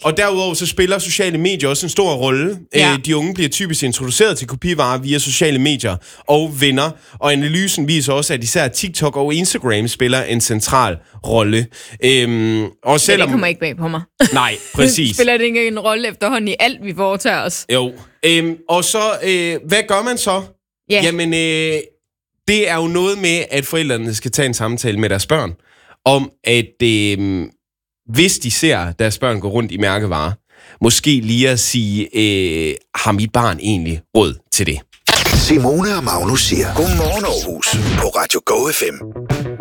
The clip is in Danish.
Og derudover så spiller sociale medier også en stor rolle. Ja. De unge bliver typisk introduceret til kopivarer via sociale medier og venner. Og analysen viser også, at især TikTok og Instagram spiller en central rolle. Og selvom... Det kommer ikke bag på mig. Nej, præcis. Spiller det ikke en rolle efterhånden i alt, vi foretager os? Jo. Og så, hvad gør man så? Ja. Jamen, det er jo noget med, at forældrene skal tage en samtale med deres børn, om at hvis de ser deres børn gå rundt i mærkevarer, måske lige at sige, har mit barn egentlig råd til det? Simone og Magnus siger, godmorgen Aarhus på Radio Go FM.